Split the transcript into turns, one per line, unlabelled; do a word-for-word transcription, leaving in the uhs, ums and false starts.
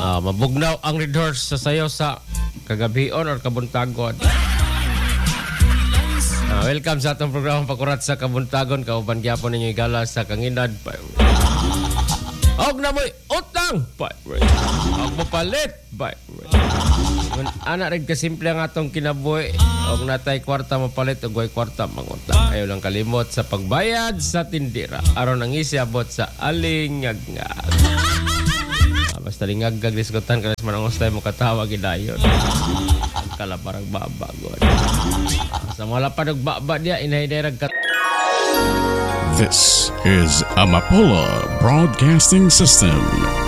Ah, mabugnaw ang red horse sa sayo sa kagabion or kabuntagon. Ah, welcome sa atong programa Pakurat sa Kabuntagon. Kauban gyapon ninyo igala sa Kanginad. Og na mo'y utang. Og mapalit. Anak rin kasimple ang atong kinabuhi. Og natay kwarta mapalit og way kwarta mangutang. Ayaw lang kalimot sa pagbayad sa tindira. Aron ang isiabot sa alingagngag. Ah, basta lingagag diskutan kanas man ang ustay mo katawa gidayon. Kala parang babagod. Sa mga lapad og baba dia inahiderag kat.
This is Amapola Broadcasting System.